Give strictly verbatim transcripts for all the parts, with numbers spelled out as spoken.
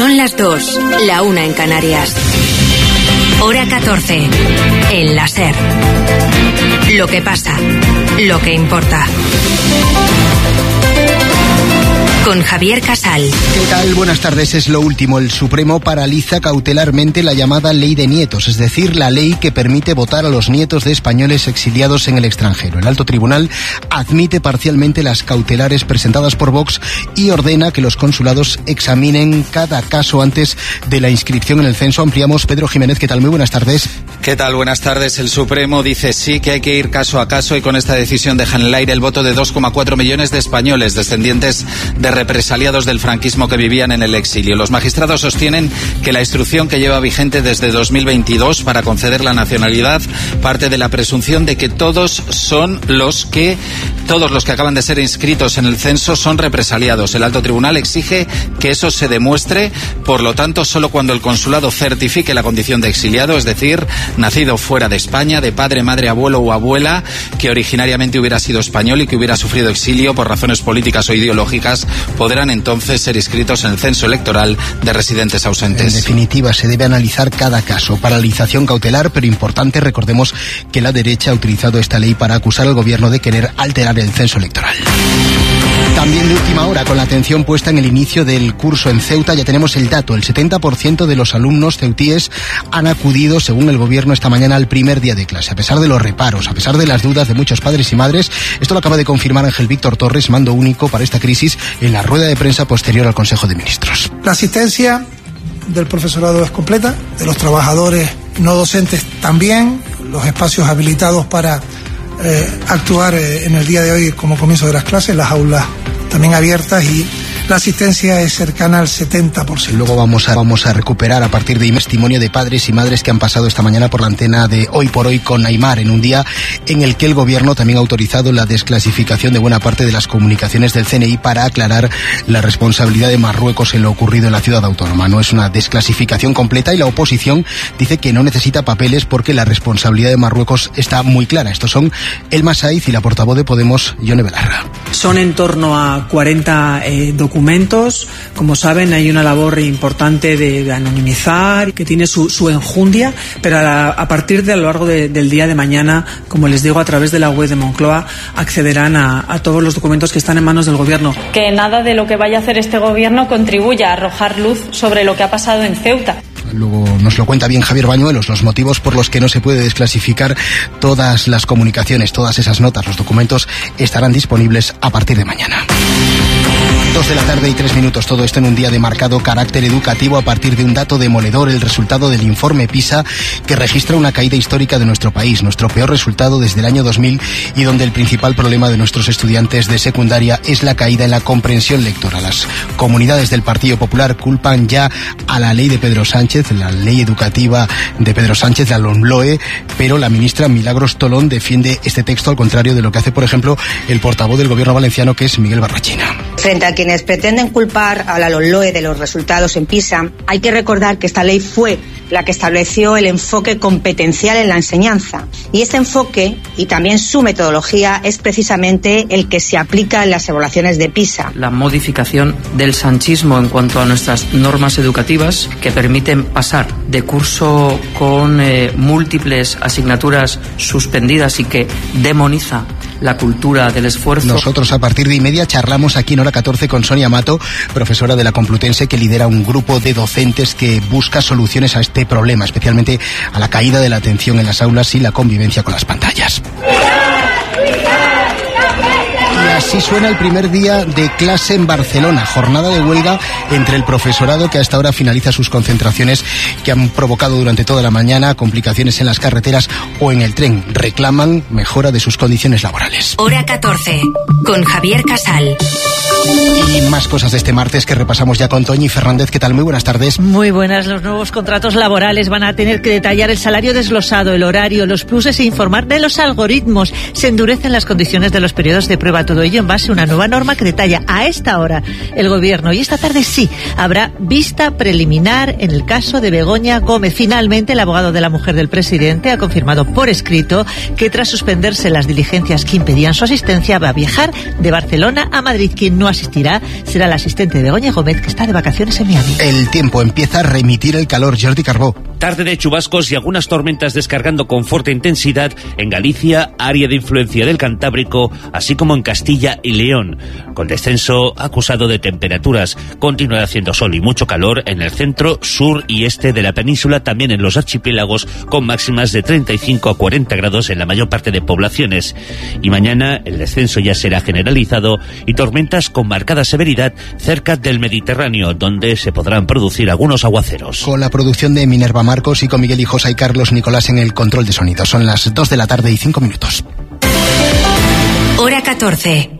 Son las dos, la una en Canarias. Hora catorce, en la SER. Lo que pasa, lo que importa. Con Javier Casal. ¿Qué tal? Buenas tardes. Es lo último. El Supremo paraliza cautelarmente la llamada Ley de Nietos, es decir, la ley que permite votar a los nietos de españoles exiliados en el extranjero. El alto tribunal admite parcialmente las cautelares presentadas por Vox y ordena que los consulados examinen cada caso antes de la inscripción en el censo. Ampliamos. Pedro Jiménez, ¿qué tal? Muy buenas tardes. ¿Qué tal? Buenas tardes. El Supremo dice sí que hay que ir caso a caso y con esta decisión dejan en el aire el voto de dos coma cuatro millones de españoles descendientes de represaliados del franquismo que vivían en el exilio. Los magistrados sostienen que la instrucción que lleva vigente desde dos mil veintidós para conceder la nacionalidad parte de la presunción de que todos son los que todos los que acaban de ser inscritos en el censo son represaliados. El alto tribunal exige que eso se demuestre, por lo tanto, solo cuando el consulado certifique la condición de exiliado, es decir, nacido fuera de España, de padre, madre, abuelo o abuela, que originariamente hubiera sido español y que hubiera sufrido exilio por razones políticas o ideológicas, podrán entonces ser inscritos en el censo electoral de residentes ausentes. En definitiva, se debe analizar cada caso. Paralización cautelar, pero importante, recordemos que la derecha ha utilizado esta ley para acusar al gobierno de querer alterar el censo electoral. También de última hora, con la atención puesta en el inicio del curso en Ceuta, ya tenemos el dato. El setenta por ciento de los alumnos ceutíes han acudido, según el gobierno, esta mañana al primer día de clase. A pesar de los reparos, a pesar de las dudas de muchos padres y madres, esto lo acaba de confirmar Ángel Víctor Torres, mando único para esta crisis, en la rueda de prensa posterior al Consejo de Ministros. La asistencia del profesorado es completa, de los trabajadores no docentes también, los espacios habilitados para eh, actuar eh, en el día de hoy como comienzo de las clases, las aulas también abiertas y la asistencia es cercana al setenta por ciento. Luego vamos a, vamos a recuperar a partir de ahí testimonio de padres y madres que han pasado esta mañana por la antena de Hoy por Hoy con Aimar, en un día en el que el gobierno también ha autorizado la desclasificación de buena parte de las comunicaciones del C N I para aclarar la responsabilidad de Marruecos en lo ocurrido en la ciudad autónoma. No es una desclasificación completa y la oposición dice que no necesita papeles porque la responsabilidad de Marruecos está muy clara. Estos son Elma Saiz y la portavoz de Podemos, Yone Belarra. Son en torno a cuarenta eh, documentos. Como saben, hay una labor importante de, de anonimizar, que tiene su, su enjundia, pero a, la, a partir de a lo largo de, del día de mañana, como les digo, a través de la web de Moncloa, accederán a, a todos los documentos que están en manos del gobierno. Que nada de lo que vaya a hacer este gobierno contribuya a arrojar luz sobre lo que ha pasado en Ceuta. Luego nos lo cuenta bien Javier Bañuelos, los motivos por los que no se puede desclasificar todas las comunicaciones, todas esas notas, los documentos estarán disponibles a partir de mañana. Dos de la tarde y tres minutos, todo esto en un día de marcado carácter educativo a partir de un dato demoledor, el resultado del informe PISA, que registra una caída histórica de nuestro país, nuestro peor resultado desde el año dos mil, y donde el principal problema de nuestros estudiantes de secundaria es la caída en la comprensión lectora. Las comunidades del Partido Popular culpan ya a la ley de Pedro Sánchez, la ley educativa de Pedro Sánchez, la LOMLOE, pero la ministra Milagros Tolón defiende este texto al contrario de lo que hace, por ejemplo, el portavoz del gobierno valenciano, que es Miguel Barrachina. Frente a quienes pretenden culpar a la LOMLOE de los resultados en PISA, hay que recordar que esta ley fue la que estableció el enfoque competencial en la enseñanza. Y este enfoque, y también su metodología, es precisamente el que se aplica en las evaluaciones de PISA. La modificación del sanchismo en cuanto a nuestras normas educativas, que permiten pasar de curso con eh, múltiples asignaturas suspendidas y que demoniza la cultura del esfuerzo. Nosotros a partir de y media charlamos aquí en Hora catorce con Sonia Mato, profesora de la Complutense, que lidera un grupo de docentes que busca soluciones a este problema, especialmente a la caída de la atención en las aulas y la convivencia con las pantallas. Y así suena el primer día de clase en Barcelona, jornada de huelga entre el profesorado que hasta ahora finaliza sus concentraciones que han provocado durante toda la mañana complicaciones en las carreteras o en el tren. Reclaman mejora de sus condiciones laborales. Hora catorce, con Javier Casal. Y más cosas de este martes que repasamos ya con Toñi Fernández. ¿Qué tal? Muy buenas tardes. Muy buenas. Los nuevos contratos laborales van a tener que detallar el salario desglosado, el horario, los pluses e informar de los algoritmos. Se endurecen las condiciones de los periodos de prueba. Todo ello ello en base a una nueva norma que detalla a esta hora el Gobierno. Y esta tarde sí, habrá vista preliminar en el caso de Begoña Gómez. Finalmente, el abogado de la mujer del presidente ha confirmado por escrito que tras suspenderse las diligencias que impedían su asistencia, va a viajar de Barcelona a Madrid. Quien no asistirá será la asistente de Begoña Gómez, que está de vacaciones en Miami. El tiempo empieza a remitir el calor. Jordi Carbó. Tarde de chubascos y algunas tormentas descargando con fuerte intensidad en Galicia, área de influencia del Cantábrico, así como en Castilla y León, con descenso acusado de temperaturas. Continuará haciendo sol y mucho calor en el centro, sur y este de la península, también en los archipiélagos, con máximas de treinta y cinco a cuarenta grados en la mayor parte de poblaciones. Y mañana el descenso ya será generalizado y tormentas con marcada severidad cerca del Mediterráneo, donde se podrán producir algunos aguaceros. Con la producción de Minerva Marcos y con Miguel Hijosa y Carlos Nicolás en el control de sonido. Son las dos de la tarde y cinco minutos. Hora catorce.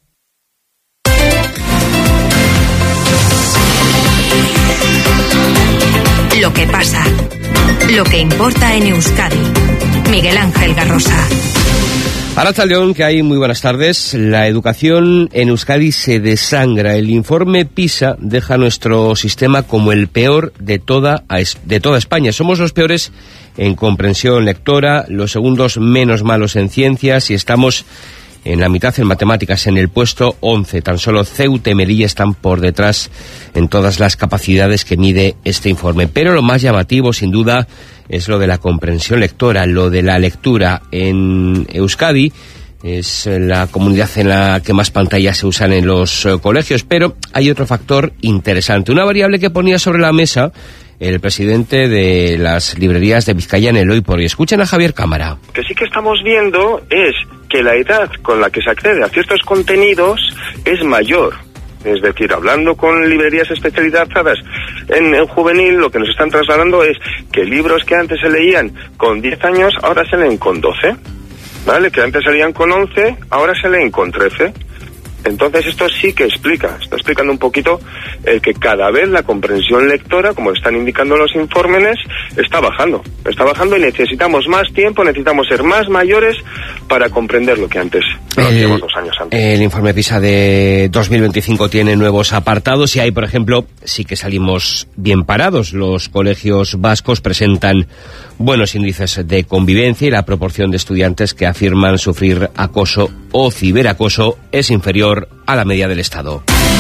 Lo que pasa, lo que importa en Euskadi. Miguel Ángel Garrosa. Arratsaldeon, que hay muy buenas tardes. La educación en Euskadi se desangra. El informe PISA deja nuestro sistema como el peor de toda, de toda España. Somos los peores en comprensión lectora, los segundos menos malos en ciencias y estamos en la mitad en matemáticas, en el puesto once. Tan solo Ceuta y Melilla están por detrás en todas las capacidades que mide este informe. Pero lo más llamativo, sin duda, es lo de la comprensión lectora, lo de la lectura. En Euskadi es la comunidad en la que más pantallas se usan en los uh, colegios, pero hay otro factor interesante, una variable que ponía sobre la mesa el presidente de las librerías de Vizcaya en el Hoy por Hoy. Escuchen a Javier Cámara. Que sí que estamos viendo es que la edad con la que se accede a ciertos contenidos es mayor. Es decir, hablando con librerías especializadas en, en juvenil, lo que nos están trasladando es que libros que antes se leían con diez años, ahora se leen con doce, ¿vale? Que antes se leían con once, ahora se leen con trece. Entonces esto sí que explica, está explicando un poquito el que cada vez la comprensión lectora, como están indicando los informes, está bajando. Está bajando y necesitamos más tiempo, necesitamos ser más mayores para comprender lo que antes, lo que hacíamos dos años antes. El informe PISA de dos mil veinticinco tiene nuevos apartados y ahí, por ejemplo, sí que salimos bien parados. Los colegios vascos presentan buenos índices de convivencia y la proporción de estudiantes que afirman sufrir acoso o ciberacoso es inferior a la media del Estado.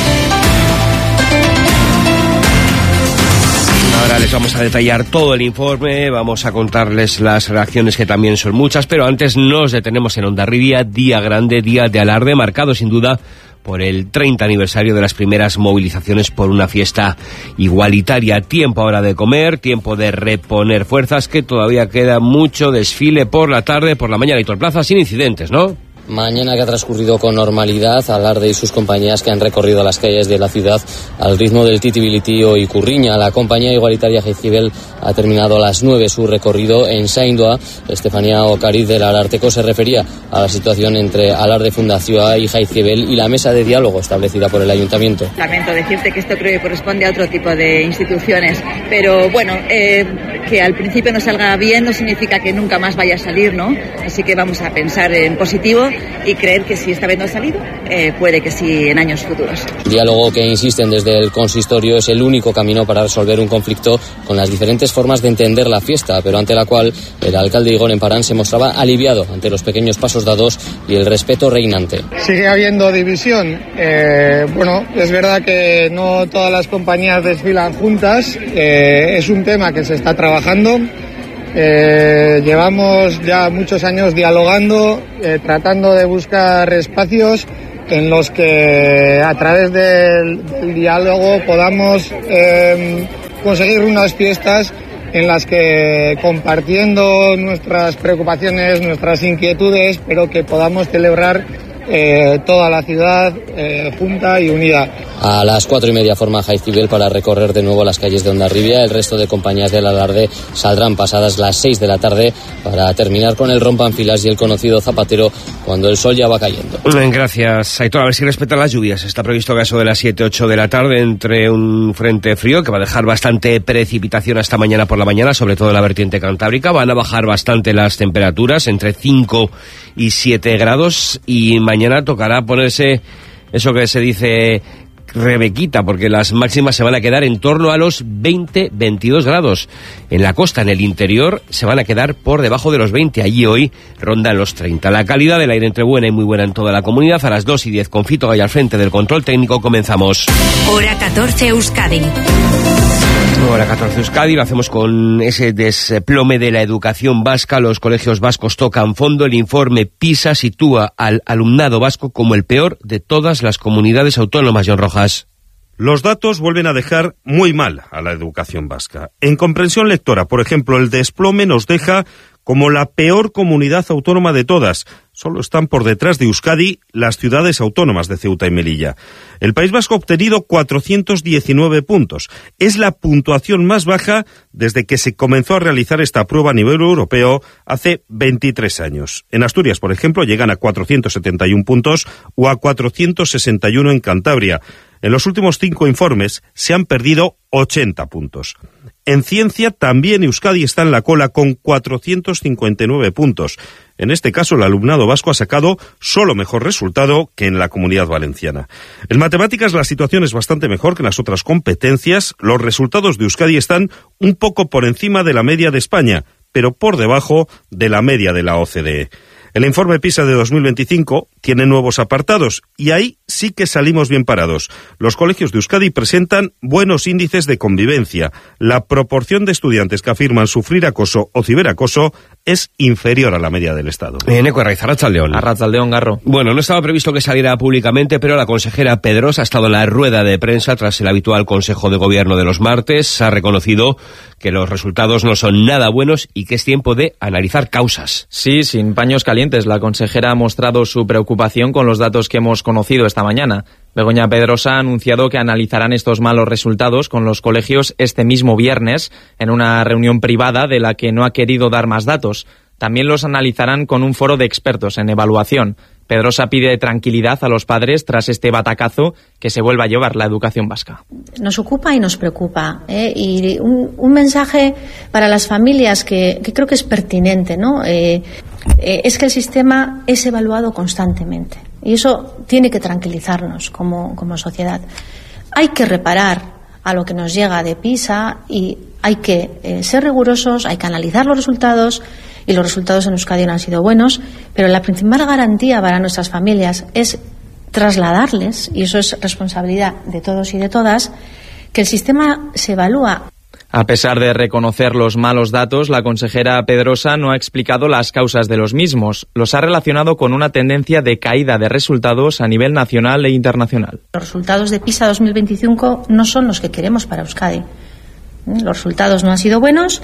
Ahora les vamos a detallar todo el informe, vamos a contarles las reacciones que también son muchas, pero antes nos detenemos en Hondarribia, día grande, día de alarde, marcado sin duda por el treinta aniversario de las primeras movilizaciones por una fiesta igualitaria. Tiempo ahora de comer, tiempo de reponer fuerzas, que todavía queda mucho desfile por la tarde, por la mañana y por plaza sin incidentes, ¿no? Mañana que ha transcurrido con normalidad, Alarde y sus compañías que han recorrido las calles de la ciudad al ritmo del Titibilitío y Curriña. La compañía igualitaria Jaizkibel ha terminado a las nueve su recorrido en Saindoa. Estefanía Ocariz del Ararteko se refería a la situación entre Alarde Fundazioa y Jaizkibel y la mesa de diálogo establecida por el ayuntamiento. Lamento decirte que esto creo que corresponde a otro tipo de instituciones, pero bueno, eh, que al principio no salga bien no significa que nunca más vaya a salir, ¿no? Así que vamos a pensar en positivo y creer que si esta vez no ha salido, eh, puede que sí en años futuros. Diálogo que insisten desde el consistorio es el único camino para resolver un conflicto con las diferentes formas de entender la fiesta, pero ante la cual el alcalde Igor Emparán se mostraba aliviado ante los pequeños pasos dados y el respeto reinante. Sigue habiendo división. Eh, bueno, es verdad que no todas las compañías desfilan juntas. Eh, es un tema que se está trabajando. Eh, llevamos ya muchos años dialogando, eh, tratando de buscar espacios en los que a través del, del diálogo podamos eh, conseguir unas fiestas en las que, compartiendo nuestras preocupaciones, nuestras inquietudes, pero que podamos celebrar eh, toda la ciudad eh, junta y unida. A las cuatro y media forma Jaizkibel para recorrer de nuevo las calles de Hondarribia. El resto de compañías del Alarde saldrán pasadas las seis de la tarde para terminar con el rompanfilas y el conocido zapatero cuando el sol ya va cayendo. Gracias, Aitor. A ver si respetan las lluvias. Está previsto que a eso de las siete ocho de la tarde entre un frente frío que va a dejar bastante precipitación hasta mañana por la mañana, sobre todo en la vertiente cantábrica. Van a bajar bastante las temperaturas, entre cinco y siete grados, y mañana mañana tocará ponerse eso que se dice rebequita, porque las máximas se van a quedar en torno a los veinte, veintidós grados. En la costa, en el interior, se van a quedar por debajo de los veinte. Allí hoy rondan los treinta. La calidad del aire entre buena y muy buena en toda la comunidad. A las dos y diez, con Fito Gay al frente del control técnico, comenzamos. Hora catorce, Euskadi. Hora catorce, Euskadi. Lo hacemos con ese desplome de la educación vasca. Los colegios vascos tocan fondo. El informe PISA sitúa al alumnado vasco como el peor de todas las comunidades autónomas. John Rojas. Los datos vuelven a dejar muy mal a la educación vasca. En comprensión lectora, por ejemplo, el desplome nos deja como la peor comunidad autónoma de todas. Solo están por detrás de Euskadi las ciudades autónomas de Ceuta y Melilla. El País Vasco ha obtenido cuatrocientos diecinueve puntos. Es la puntuación más baja desde que se comenzó a realizar esta prueba a nivel europeo hace veintitrés años. En Asturias, por ejemplo, llegan a cuatrocientos setenta y uno puntos o a cuatrocientos sesenta y uno en Cantabria. En los últimos cinco informes se han perdido ochenta puntos. En ciencia también Euskadi está en la cola con cuatrocientos cincuenta y nueve puntos. En este caso el alumnado vasco ha sacado solo mejor resultado que en la Comunidad Valenciana. En matemáticas la situación es bastante mejor que en las otras competencias. Los resultados de Euskadi están un poco por encima de la media de España, pero por debajo de la media de la O C D E. El informe PISA de dos mil veinticinco tiene nuevos apartados y ahí sí que salimos bien parados. Los colegios de Euskadi presentan buenos índices de convivencia. La proporción de estudiantes que afirman sufrir acoso o ciberacoso es inferior a la media del Estado. Eneco Arraiz, Arratsaldeon. Arratsaldeon, Garro. Bueno, no estaba previsto que saliera públicamente, pero la consejera Pedrosa ha estado en la rueda de prensa tras el habitual Consejo de Gobierno de los martes. Ha reconocido que los resultados no son nada buenos y que es tiempo de analizar causas. Sí, sin paños calientes. La consejera ha mostrado su preocupación con los datos que hemos conocido esta mañana. Begoña Pedrosa ha anunciado que analizarán estos malos resultados con los colegios este mismo viernes en una reunión privada de la que no ha querido dar más datos. También los analizarán con un foro de expertos en evaluación. Pedrosa pide tranquilidad a los padres tras este batacazo que se vuelva a llevar la educación vasca. Nos ocupa y nos preocupa, ¿eh? Y un, un mensaje para las familias que, que creo que es pertinente, ¿no? Eh, eh, es que el sistema es evaluado constantemente y eso tiene que tranquilizarnos como, como sociedad. Hay que reparar a lo que nos llega de PISA y hay que eh, ser rigurosos, hay que analizar los resultados. Y los resultados en Euskadi no han sido buenos, pero la principal garantía para nuestras familias es trasladarles, y eso es responsabilidad de todos y de todas, que el sistema se evalúa. A pesar de reconocer los malos datos, la consejera Pedrosa no ha explicado las causas de los mismos. Los ha relacionado con una tendencia de caída de resultados a nivel nacional e internacional. Los resultados de PISA dos mil veinticinco no son los que queremos para Euskadi. Los resultados no han sido buenos.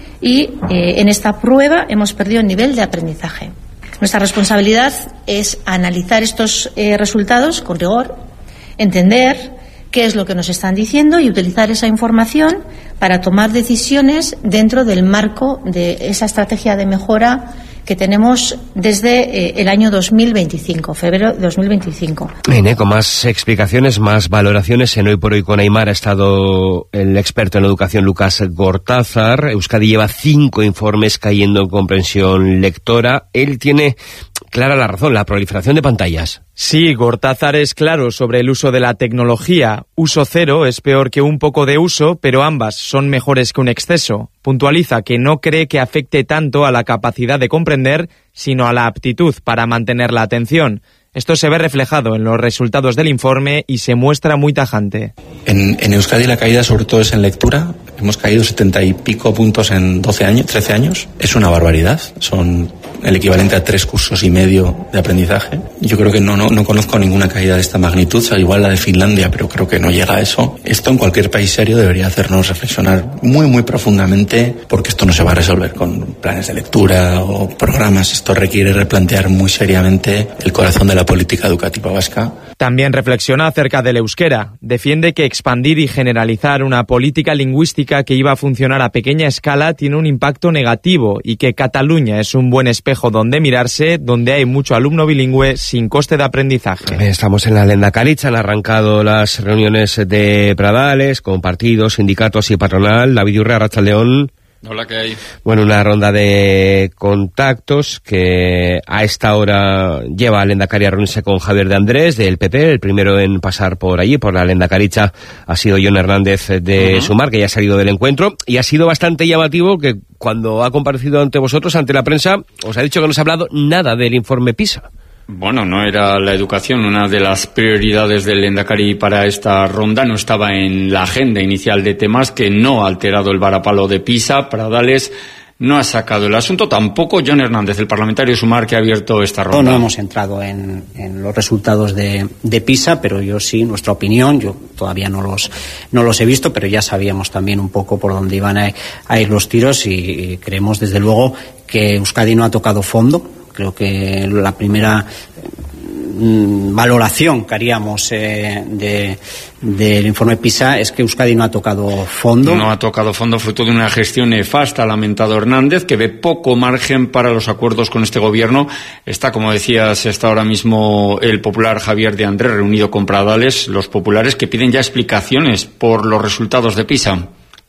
Y eh, en esta prueba hemos perdido el nivel de aprendizaje. Nuestra responsabilidad es analizar estos eh, resultados con rigor, entender qué es lo que nos están diciendo y utilizar esa información para tomar decisiones dentro del marco de esa estrategia de mejora que tenemos desde eh, el año dos mil veinticinco, febrero de dos mil veinticinco. Bien, con más explicaciones, más valoraciones, en Hoy por Hoy con Aymar ha estado el experto en educación Lucas Gortázar. Euskadi lleva cinco informes cayendo en comprensión lectora. Él tiene clara la razón, la proliferación de pantallas. Sí, Gortázar es claro sobre el uso de la tecnología. Uso cero es peor que un poco de uso, pero ambas son mejores que un exceso. Puntualiza que no cree que afecte tanto a la capacidad de comprender, sino a la aptitud para mantener la atención. Esto se ve reflejado en los resultados del informe y se muestra muy tajante. En, en Euskadi la caída sobre todo es en lectura. Hemos caído setenta y pico puntos en doce años, trece años. Es una barbaridad. Son el equivalente a tres cursos y medio de aprendizaje. Yo creo que no, no, no conozco ninguna caída de esta magnitud, o sea, igual la de Finlandia, pero creo que no llega a eso. Esto en cualquier país serio debería hacernos reflexionar muy, muy profundamente, porque esto no se va a resolver con planes de lectura o programas. Esto requiere replantear muy seriamente el corazón de la política educativa vasca. También reflexiona acerca del euskera. Defiende que expandir y generalizar una política lingüística que iba a funcionar a pequeña escala tiene un impacto negativo y que Cataluña es un buen espejo donde mirarse, donde hay mucho alumno bilingüe sin coste de aprendizaje. Estamos en la Lehendakaritza, han arrancado las reuniones de Pradales con partidos, sindicatos y patronal. David Urrea, Arratsaldeon. Hola, ¿qué hay? Bueno, una ronda de contactos que a esta hora lleva a Lehendakari a reunirse con Javier de Andrés, del P P. El primero en pasar por allí, por la Lehendakaricha, ha sido Jon Hernández de uh-huh. Sumar, que ya ha salido del encuentro. Y ha sido bastante llamativo que cuando ha comparecido ante vosotros, ante la prensa, os ha dicho que no se ha hablado nada del informe PISA. Bueno, no era la educación una de las prioridades del Lehendakari para esta ronda, no estaba en la agenda inicial de temas, que no ha alterado el varapalo de PISA. Pradales no ha sacado el asunto, tampoco Jon Hernández, el parlamentario Sumar, que ha abierto esta ronda. No, no hemos entrado en, en los resultados de, de PISA, pero yo sí, nuestra opinión, yo todavía no los, no los he visto, pero ya sabíamos también un poco por dónde iban a, a ir los tiros y, y creemos desde luego que Euskadi no ha tocado fondo. Creo que la primera mm, valoración que haríamos eh, de, del informe PISA es que Euskadi no ha tocado fondo. No ha tocado fondo, fruto de una gestión nefasta, ha lamentado Hernández, que ve poco margen para los acuerdos con este gobierno. Está, como decías, está ahora mismo el popular Javier de Andrés reunido con Pradales, los populares que piden ya explicaciones por los resultados de PISA.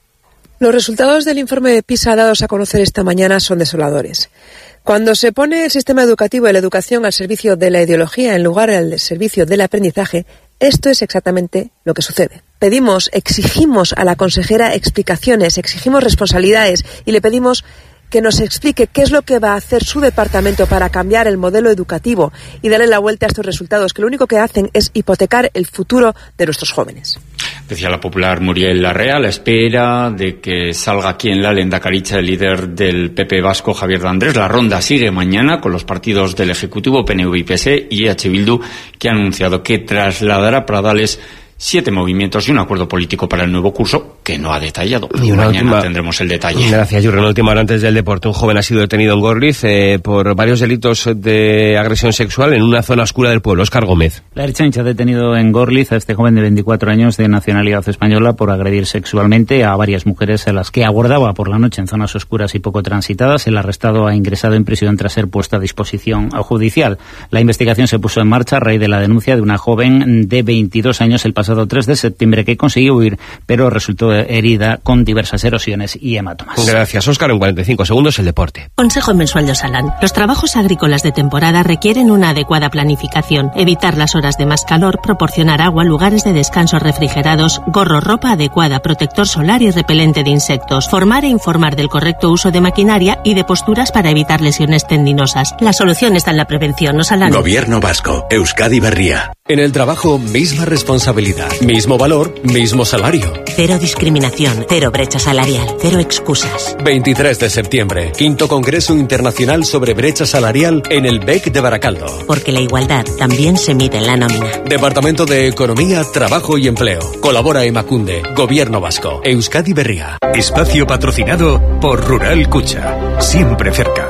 Los resultados del informe de PISA dados a conocer esta mañana son desoladores. Cuando se pone el sistema educativo y la educación al servicio de la ideología en lugar del servicio del aprendizaje, esto es exactamente lo que sucede. Pedimos, exigimos a la consejera explicaciones, exigimos responsabilidades y le pedimos que nos explique qué es lo que va a hacer su departamento para cambiar el modelo educativo y darle la vuelta a estos resultados, que lo único que hacen es hipotecar el futuro de nuestros jóvenes. Decía la popular Muriel Larrea, a la espera de que salga aquí en la Lehendakaricha el líder del P P vasco, Javier de Andrés. La ronda sigue mañana con los partidos del Ejecutivo, P N V y P S y H. Bildu, que ha anunciado que trasladará a Pradales siete movimientos y un acuerdo político para el nuevo curso, que no ha detallado. Y una Mañana última, tendremos el detalle. Gracias, Jurgen. Una última hora antes del deporte. Un joven ha sido detenido en Gorliz eh, por varios delitos de agresión sexual en una zona oscura del pueblo. Óscar Gómez. La Ertzaintza ha detenido en Gorliz a este joven de veinticuatro años de nacionalidad española por agredir sexualmente a varias mujeres a las que abordaba por la noche en zonas oscuras y poco transitadas. El arrestado ha ingresado en prisión tras ser puesto a disposición judicial. La investigación se puso en marcha a raíz de la denuncia de una joven de veintidós años el pasado tres de septiembre que consiguió huir, pero resultó herida con diversas erosiones y hematomas. Gracias, Óscar. En cuarenta y cinco segundos el deporte. Consejo mensual de Osalan. Los trabajos agrícolas de temporada requieren una adecuada planificación, evitar las horas de más calor, proporcionar agua, lugares de descanso refrigerados, gorro, ropa adecuada, protector solar y repelente de insectos, formar e informar del correcto uso de maquinaria y de posturas para evitar lesiones tendinosas. La solución está en la prevención. Osalan. Gobierno vasco. Euskadi Berria. En el trabajo, misma responsabilidad, mismo valor, mismo salario. Cero discriminación, cero brecha salarial, cero excusas. veintitrés de septiembre, quinto Congreso Internacional sobre Brecha Salarial en el B E C de Baracaldo. Porque la igualdad también se mide en la nómina. Departamento de Economía, Trabajo y Empleo. Colabora Emakunde, Gobierno Vasco, Euskadi Berria. Espacio patrocinado por Rural Cucha. Siempre cerca.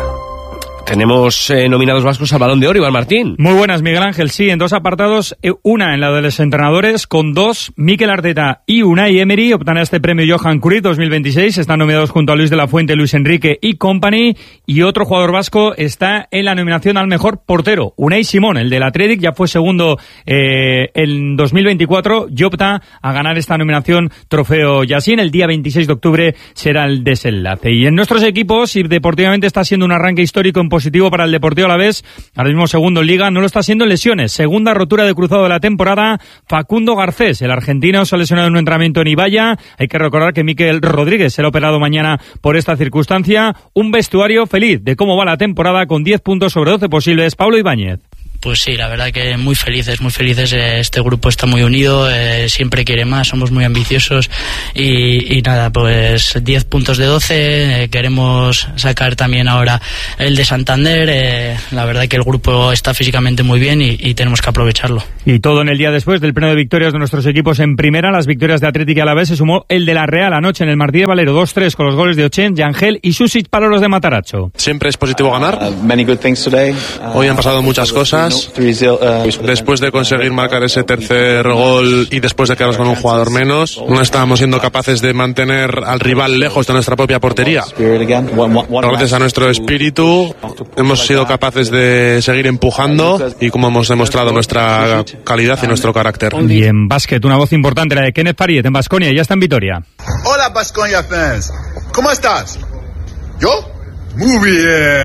Tenemos eh, nominados vascos al Balón de Oro, Iván Martín. Muy buenas, Miguel Ángel. Sí, en dos apartados, eh, una en la de los entrenadores, con dos, Mikel Arteta y Unai Emery optan a este premio Johan Cruyff dos mil veintiséis. Están nominados junto a Luis de la Fuente, Luis Enrique y company. Y otro jugador vasco está en la nominación al mejor portero, Unai Simón, el del Athletic, ya fue segundo eh, en dos mil veinticuatro y opta a ganar esta nominación Trofeo Yassin. El día veintiséis de octubre será el desenlace. Y en nuestros equipos, y deportivamente está siendo un arranque histórico en positivo para el Deportivo Alavés, ahora mismo segundo en Liga, no lo está haciendo en lesiones. Segunda rotura de cruzado de la temporada, Facundo Garcés, el argentino, se ha lesionado en un entrenamiento en Ibaya. Hay que recordar que Mikel Rodríguez será operado mañana por esta circunstancia. Un vestuario feliz de cómo va la temporada, con diez puntos sobre doce posibles. Pablo Ibáñez. Pues sí, la verdad que muy felices, muy felices. Este grupo está muy unido, eh, siempre quiere más, somos muy ambiciosos y, y nada, pues diez puntos de doce, eh, queremos sacar también ahora el de Santander. Eh, la verdad que el grupo está físicamente muy bien y, y tenemos que aprovecharlo. Y todo en el día después del pleno de victorias de nuestros equipos en primera, las victorias de Atlético y Alavés, se sumó el de la Real anoche en el Martí de Valero, dos tres con los goles de Ochen, Yangel y Susic para los de Mataracho. Siempre es positivo ganar. Hoy han pasado muchas cosas. Después de conseguir marcar ese tercer gol y después de quedarnos con un jugador menos, no estábamos siendo capaces de mantener al rival lejos de nuestra propia portería. Gracias a nuestro espíritu hemos sido capaces de seguir empujando y como hemos demostrado nuestra calidad y nuestro carácter. Y en básquet, una voz importante, la de Kenneth Pariet en Baskonia, ya está en Vitoria. Hola Baskonia fans, ¿cómo estás? ¿Yo? Muy bien.